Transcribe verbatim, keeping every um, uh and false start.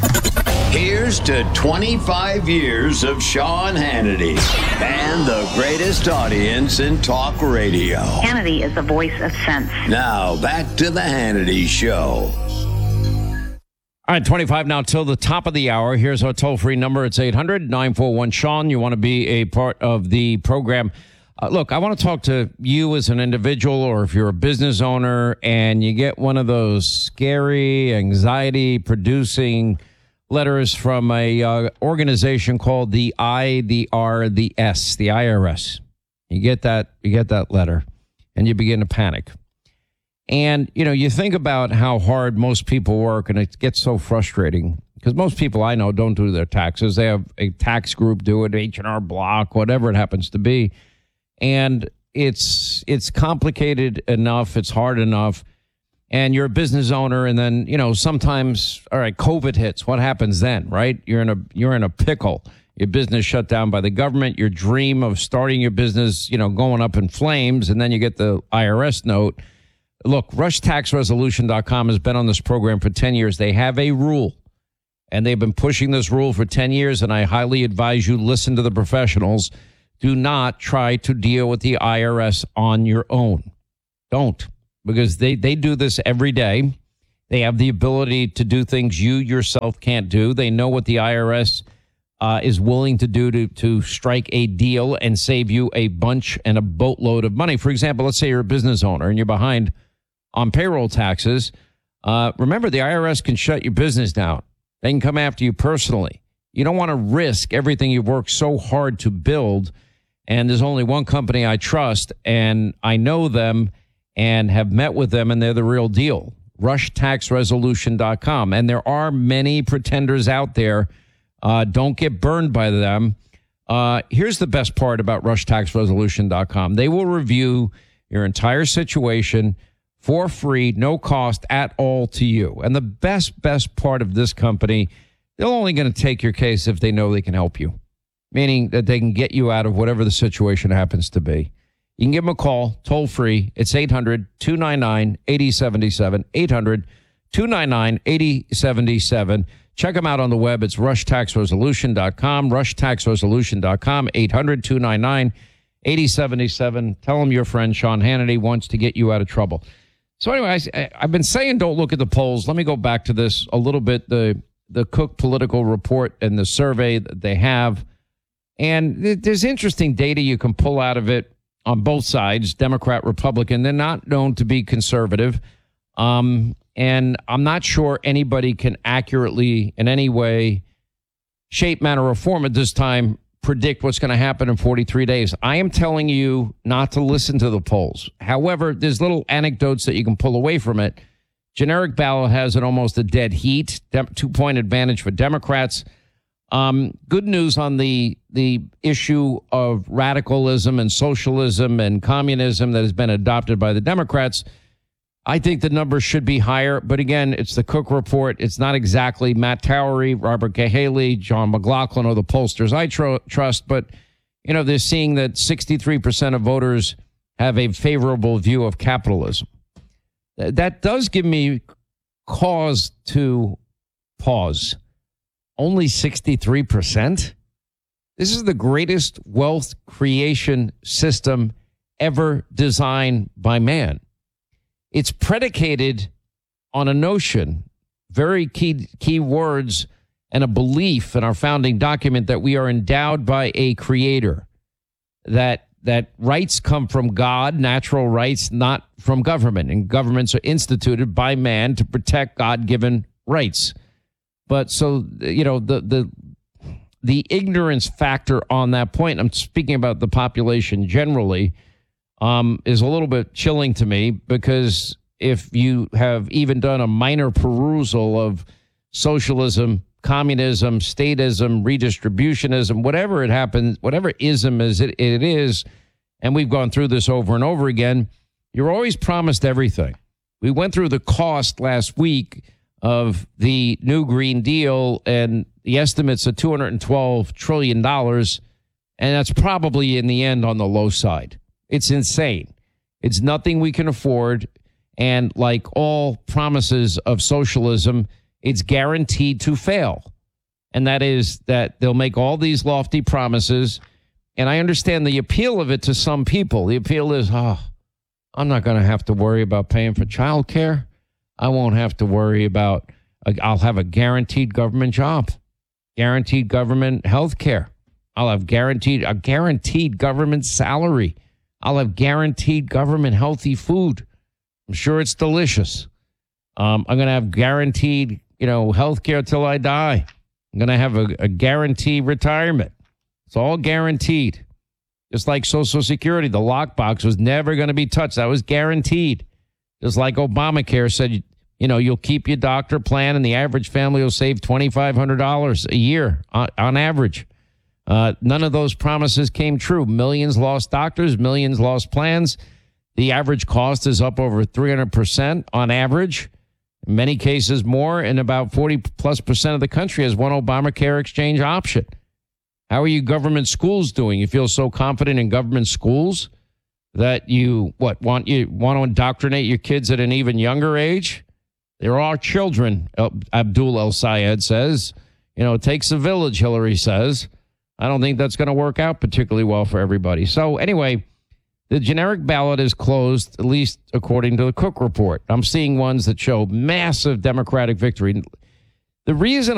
Here's to twenty-five years of Sean Hannity and the greatest audience in talk radio. Hannity is the voice of sense. Now, back to the Hannity Show. All right, twenty-five now till the top of the hour. Here's our toll-free number. It's eight hundred nine four one Sean. You want to be a part of the program. Uh, look, I want to talk to you as an individual, or if you're a business owner and you get one of those scary, anxiety-producing letters from a uh, organization called the I, the R, the S, the I R S. You get that, you get that letter, and you begin to panic. And, you know, you think about how hard most people work, and it gets so frustrating because most people I know don't do their taxes. They have a tax group do it, H and R Block, whatever it happens to be. And it's it's complicated enough. It's hard enough. And you're a business owner, and then, you know, sometimes, all right, COVID hits. What happens then, right? You're in a you're in a pickle. Your business shut down by the government. Your dream of starting your business, you know, going up in flames, and then you get the I R S note. Look, rush tax resolution dot com has been on this program for ten years. They have a rule, and they've been pushing this rule for ten years, and I highly advise you listen to the professionals. Do not try to deal with the I R S on your own. Don't, because they, they do this every day. They have the ability to do things you yourself can't do. They know what the I R S uh, is willing to do to, to strike a deal and save you a bunch and a boatload of money. For example, let's say you're a business owner and you're behind on payroll taxes. Uh, remember, the I R S can shut your business down. They can come after you personally. You don't want to risk everything you've worked so hard to build. And there's only one company I trust, and I know them and have met with them, and they're the real deal. rush tax resolution dot com. And there are many pretenders out there. Uh, don't get burned by them. Uh, here's the best part about rush tax resolution dot com. They will review your entire situation for free, no cost at all to you. And the best, best part of this company, they're only going to take your case if they know they can help you, meaning that they can get you out of whatever the situation happens to be. You can give them a call, toll free. It's eight hundred two nine nine eight oh seven seven, eight hundred two nine nine eight oh seven seven. Check them out on the web. It's rush tax resolution dot com, rush tax resolution dot com, eight hundred two nine nine eight oh seven seven. Tell them your friend Sean Hannity wants to get you out of trouble. So anyway, I, I've been saying don't look at the polls. Let me go back to this a little bit, the, the Cook Political Report and the survey that they have. And there's interesting data you can pull out of it on both sides, Democrat, Republican. They're not known to be conservative. Um, and I'm not sure anybody can accurately, in any way, shape, manner, or form at this time, predict what's going to happen in forty-three days. I am telling you not to listen to the polls. However, there's little anecdotes that you can pull away from it. Generic ballot has an almost a dead heat, two-point advantage for Democrats. Um, good news on the the issue of radicalism and socialism and communism that has been adopted by the Democrats. I think the numbers should be higher. But again, it's the Cook Report. It's not exactly Matt Towery, Robert Cahaly, John McLaughlin, or the pollsters I tr- trust. But, you know, they're seeing that sixty-three percent of voters have a favorable view of capitalism. That does give me cause to pause. Only sixty-three percent? This is the greatest wealth creation system ever designed by man. It's predicated on a notion, very key, key words, and a belief in our founding document that we are endowed by a creator, that that rights come from God, natural rights, not from government, and governments are instituted by man to protect God-given rights. But so, you know, the the the ignorance factor on that point, I'm speaking about the population generally, um, is a little bit chilling to me, because if you have even done a minor perusal of socialism, communism, statism, redistributionism, whatever it happens, whatever ism is it, it is, and we've gone through this over and over again, you're always promised everything. We went through the cost last week of the new Green Deal, and the estimates are two hundred twelve trillion dollars, and that's probably in the end on the low side. It's insane. It's nothing we can afford, and like all promises of socialism, it's guaranteed to fail. And that is that they'll make all these lofty promises. And I understand the appeal of it to some people. The appeal is, oh, I'm not going to have to worry about paying for child care. I won't have to worry about, I'll have a guaranteed government job, guaranteed government health care. I'll have guaranteed, a guaranteed government salary. I'll have guaranteed government healthy food. I'm sure it's delicious. Um, I'm going to have guaranteed, you know, health care till I die. I'm going to have a, a guaranteed retirement. It's all guaranteed. Just like Social Security, the lockbox was never going to be touched. That was guaranteed. Just like Obamacare said, you know, you'll keep your doctor plan and the average family will save twenty-five hundred dollars a year on, on average. Uh, none of those promises came true. Millions lost doctors, millions lost plans. The average cost is up over three hundred percent on average. In many cases more, and about forty plus percent of the country has one Obamacare exchange option. How are you government schools doing? You feel so confident in government schools that you what want you want to indoctrinate your kids at an even younger age? They're all children, Abdul El Sayed says. You know, it takes a village, Hillary says. I don't think that's going to work out particularly well for everybody. So anyway, the generic ballot is closed, at least according to the Cook report. I'm seeing ones that show massive Democratic victory. The reason